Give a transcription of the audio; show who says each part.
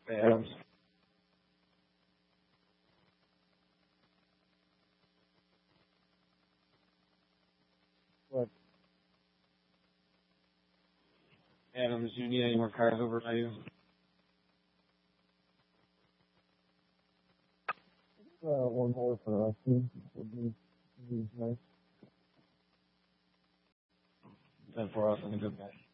Speaker 1: Hey, Adams. What? Adams, do you need any more cars over by you? One more for us. Would be nice. 10 for us and a good guy.